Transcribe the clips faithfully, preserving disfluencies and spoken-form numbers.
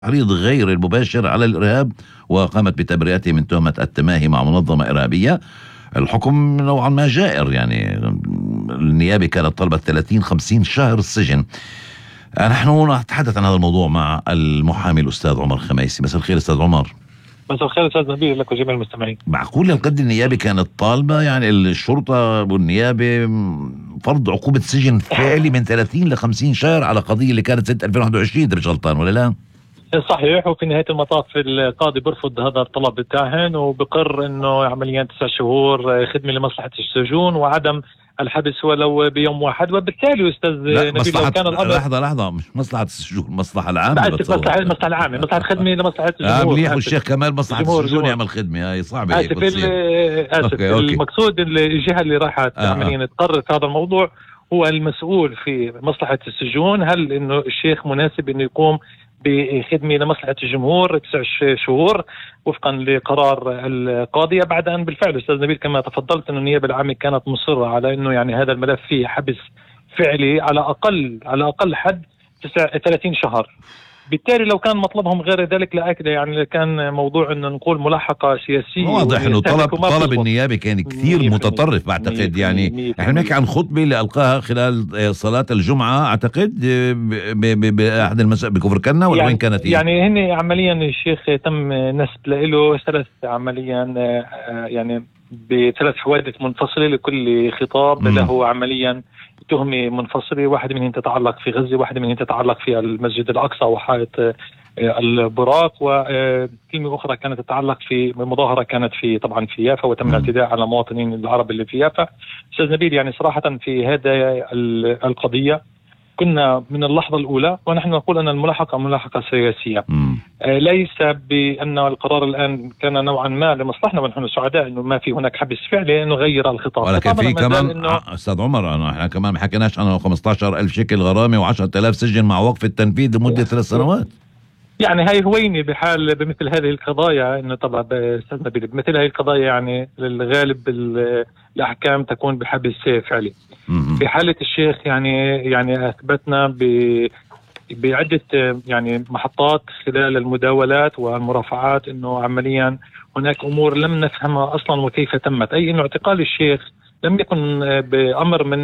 التعريض غير المباشر على الإرهاب، وقامت بتبرئته من تهمة التماهي مع منظمة إرهابية. الحكم نوعا ما جائر، يعني النيابة كانت طلبت ثلاثين خمسين شهر السجن. نحن نتحدث عن هذا الموضوع مع المحامي الأستاذ عمر خميسي. مساء الخير أستاذ عمر. مساء الخير أستاذ نبيل لك وجميع المستمعين. معقول القد النيابة كانت طالبة، يعني الشرطة والنيابة، فرض عقوبة سجن فعلي من ثلاثين ل خمسين شهر على قضية اللي كانت سنة ألفين وواحد وعشرين، إذا مش غلطان ولا لا؟ صحيح، وفي نهاية المطاف القاضي برفض هذا الطلب بتاعهن وبقر انه عمليا تسع شهور خدمة لمصلحة السجون وعدم الحبس ولو بيوم واحد. وبالتالي استاذ نبيل لو كان الامر لحظة لحظة مش مصلحة السجون، المصلحة العامة. مصلحة المصلحة العامة، مصلحة خدمة لمصلحة الجمهور. اه مليح، والشيخ كمال مصلحة السجون يعمل خدمة، هاي صعبة هيك آسف آسف أوكي أوكي. المقصود الجهة اللي راحت آه عمليا تقرر هذا الموضوع هو المسؤول في مصلحة السجون، هل انه الشيخ مناسب انه يقوم بخدمة لمصلحة الجمهور تسع شهور وفقا لقرار القاضية، بعد أن بالفعل أستاذ نبيل كما تفضلت أن النيابة العامة كانت مصرة على أنه يعني هذا الملف فيه حبس فعلي على أقل على أقل حد ثلاثين شهر. بالتالي لو كان مطلبهم غير ذلك لأكد يعني كان موضوع أن نقول ملاحقة سياسية. واضح أنه طلب طلب النيابة كان كثير متطرف بعتقد. يعني احنا بنحكي عن خطبة اللي ألقاها خلال صلاة الجمعة أعتقد بأحد المساء بكفر كنا، ولا وين يعني كانت هي؟ يعني هن عمليا الشيخ تم نسب له ثلاث عمليا يعني بثلاث حوادث منفصلة لكل خطاب م. له عمليا تهمة منفصلة، واحدة منهن تتعلق في غزة، واحدة منهن تتعلق في المسجد الأقصى وحائط البراق، وكلمة أخرى كانت تتعلق في مظاهرة كانت في طبعا في يافا وتم الاعتداء على مواطنين العرب اللي في يافا. أستاذ نبيل يعني صراحة في هذا القضية كنا من اللحظة الأولى ونحن نقول أن الملاحقة ملاحقة سياسية، آه ليس بأن القرار الآن كان نوعا ما لمصلحنا ونحن سعداء أنه ما في هناك حبس فعلي أنه غير الخطاب. ولكن في كمان إنه... أستاذ عمر احنا كمان ما حكيناش أنه خمسة عشر ألف شيكل غرامة وعشرة آلاف سجن مع وقف التنفيذ لمدة ثلاث سنوات. يعني هاي هويني بحال بمثل هذه القضايا، انه طبعا استاذ نبيل بمثل هذه القضايا يعني الغالب الاحكام تكون بحبس فعلي. في حالة الشيخ يعني يعني اثبتنا ب بعدة يعني محطات خلال المداولات والمرافعات انه عمليا هناك امور لم نفهمها اصلا وكيف تمت، اي انه اعتقال الشيخ لم يكن بأمر من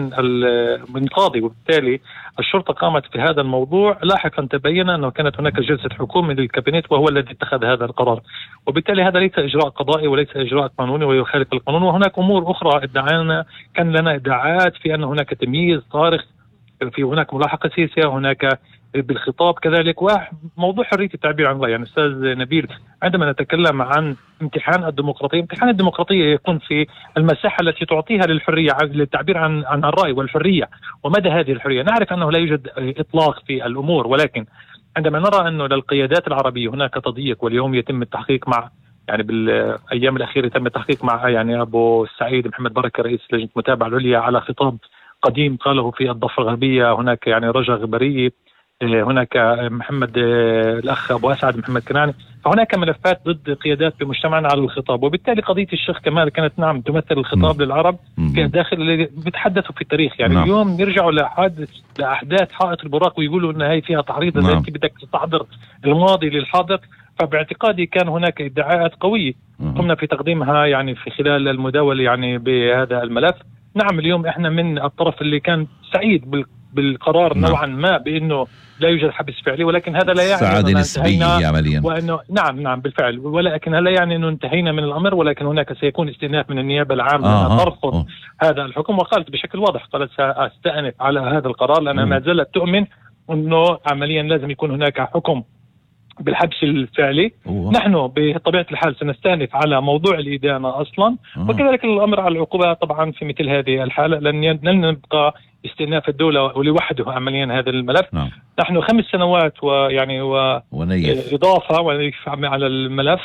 من القاضي، وبالتالي الشرطة قامت في هذا الموضوع. لاحقا تبين أنه كانت هناك جلسة حكومة للكابينت وهو الذي اتخذ هذا القرار، وبالتالي هذا ليس إجراء قضائي وليس إجراء قانوني ويخالف القانون. وهناك أمور أخرى ادعانا كان لنا ادعاءات في أن هناك تمييز صارخ، في هناك ملاحقة سياسية، هناك بالخطاب كذلك، وموضوع حرية التعبير عن الرأي. يعني أستاذ نبيل عندما نتكلم عن امتحان الديمقراطية، امتحان الديمقراطية يكون في المساحة التي تعطيها للحرية للتعبير عن عن الرأي والحرية ومدى هذه الحرية. نعرف أنه لا يوجد إطلاق في الأمور، ولكن عندما نرى أنه للقيادات العربية هناك تضييق، واليوم يتم التحقيق مع يعني بالأيام الأخيرة تم التحقيق مع يعني أبو السعيد محمد بركة رئيس لجنة المتابعة العليا على خطاب قديم قاله في الضفة الغربية، هناك يعني رجا غبري، هناك محمد الأخ أبو أسعد محمد كناني، فهناك ملفات ضد قيادات بمجتمعنا على الخطاب. وبالتالي قضية الشيخ كمال كانت نعم تمثل الخطاب م. للعرب في الداخل اللي بيتحدثوا في التاريخ. يعني نعم. اليوم يرجعوا لحادث لأحداث حائط البراق ويقولوا أن هي فيها تحريض، نعم. أنت بدك تستحضر الماضي للحاضر. فباعتقادي كان هناك ادعاءات قوية قمنا في تقديمها يعني في خلال المداولة يعني بهذا الملف. نعم اليوم احنا من الطرف اللي كان سعيد بال بالقرار نعم. نوعا ما بأنه لا يوجد حبس فعلي، ولكن هذا لا يعني سعادة نسبية عمليا، وأنه نعم نعم بالفعل، ولكن لا يعني أنه انتهينا من الأمر، ولكن هناك سيكون استئناف من النيابة العامة آه ترفض آه. هذا الحكم. وقالت بشكل واضح قالت سأستأنف على هذا القرار لأنها ما زالت تؤمن أنه عمليا لازم يكون هناك حكم بالحبس الفعلي. أوه. نحن بطبيعة الحال سنستأنف على موضوع الإدانة أصلا أوه. وكذلك الأمر على العقوبة طبعا في مثل هذه الحالة لن نبقى استئناف الدولة ولوحده عمليا هذا الملف. نعم. نحن خمس سنوات ويعني وإضافة على الملف،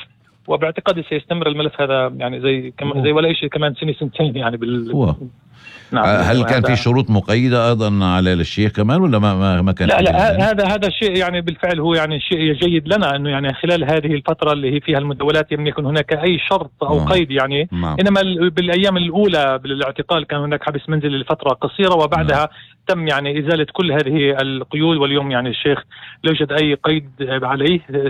وباعتقادي سيستمر الملف هذا يعني زي كم زي ولا شيء كمان سنة سنتين يعني بال هو. نعم. هل كان في شروط مقيدة أيضا على الشيخ كمان ولا ما ما, ما كان؟ لا لا هذا هذا شيء يعني بالفعل هو يعني شيء جيد لنا انه يعني خلال هذه الفترة اللي هي فيها المداولات لم يكن هناك أي شرط أو آه. قيد يعني آه. إنما بالأيام الأولى بالاعتقال كان هناك حبس منزلي لفترة قصيرة وبعدها آه. تم يعني إزالة كل هذه القيود، واليوم يعني الشيخ لا يوجد أي قيد عليه.